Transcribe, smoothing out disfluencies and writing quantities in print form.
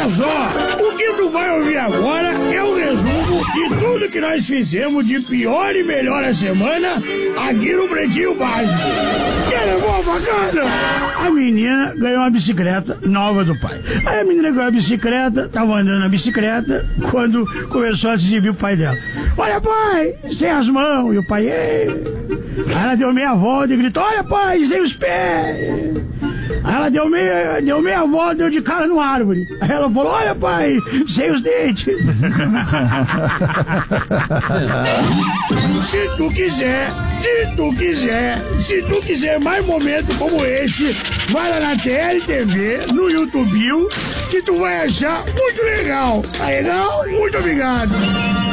Olha só, o que tu vai ouvir agora é um resumo de tudo que nós fizemos de pior e melhor a semana aqui no Pretinho Básico. Que era bom, bacana? A menina ganhou uma bicicleta nova do pai. Aí a menina ganhou a bicicleta, tava andando na bicicleta, quando começou a se exibir o pai dela. Olha, pai, sem as mãos. E o pai, ei. Aí ela deu meia volta e gritou, olha, pai, sem os pés. Aí ela deu meia volta, deu de cara no árvore. Aí ela falou, olha, pai, sem os dentes. Se tu quiser mais momentos como esse, vai lá na TLTV, no YouTube, que tu vai achar muito legal. Tá legal? Muito obrigado.